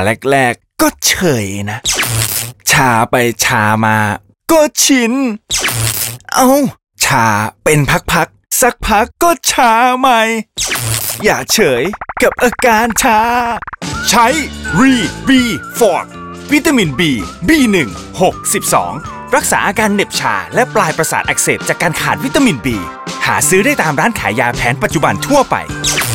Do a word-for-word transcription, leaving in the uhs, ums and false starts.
แรกๆก็เฉยนะชาไปชามาก็ชินเอาชาเป็นพักๆสักพักก็ชาใหม่อย่าเฉยกับอาการชาใช้รีบีฟอร์ดวิตามิน B บี หนึ่ง หก สิบสองรักษาอาการเหน็บชาและปลายประสาทอักเสบจากการขาดวิตามิน B หาซื้อได้ตามร้านขายยาแผนปัจจุบันทั่วไป